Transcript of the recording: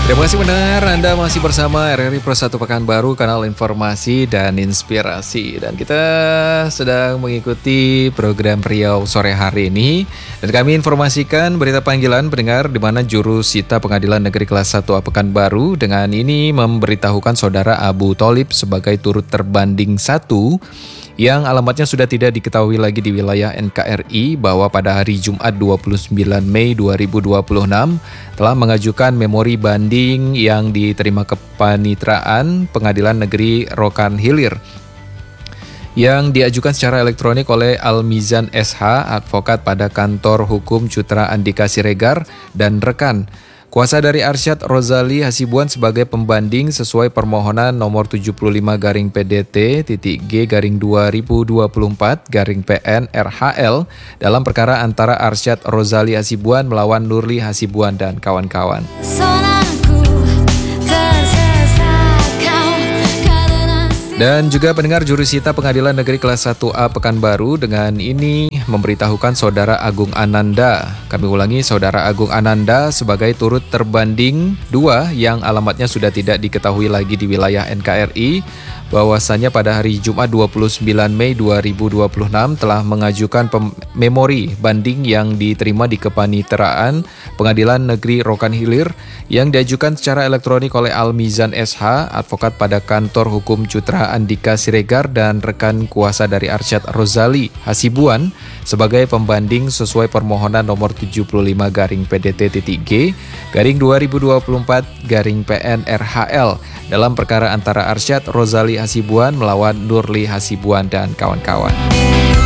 Terima kasih benar Anda masih bersama RRI Pro 1 Pekanbaru, kanal informasi dan inspirasi. Dan kita sedang mengikuti program Riau sore hari ini. Dan kami informasikan berita panggilan pendengar di mana juru sita Pengadilan Negeri Kelas 1 Pekanbaru dengan ini memberitahukan saudara Abu Tholib sebagai turut terbanding 1 yang alamatnya sudah tidak diketahui lagi di wilayah NKRI bahwa pada hari Jumat 29 Mei 2026 telah mengajukan memori banding yang diterima kepanitraan Pengadilan Negeri Rokan Hilir yang diajukan secara elektronik oleh Al-Mizan SH, advokat pada kantor hukum Cutra Andika Siregar dan rekan. Kuasa dari Arsyad Rozali Hasibuan sebagai pembanding sesuai permohonan nomor 75-PDT-G-2024-PN RHL dalam perkara antara Arsyad Rozali Hasibuan melawan Nurli Hasibuan dan kawan-kawan. Dan juga pendengar juru sita Pengadilan Negeri Kelas 1A Pekanbaru dengan ini memberitahukan Saudara Agung Ananda. Kami ulangi, Saudara Agung Ananda sebagai turut terbanding 2 yang alamatnya sudah tidak diketahui lagi di wilayah NKRI bahwasanya pada hari Jumat 29 Mei 2026 telah mengajukan memori banding yang diterima di kepanitraan Pengadilan Negeri Rokan Hilir yang diajukan secara elektronik oleh Al-Mizan SH, advokat pada kantor hukum Cutra Andika Siregar dan rekan kuasa dari Arsyad Rozali Hasibuan sebagai pembanding sesuai permohonan nomor 75-PDT-G-2024-PN RHL dalam perkara antara Arsyad Rozali Hasibuan melawan Nurli Hasibuan dan kawan-kawan.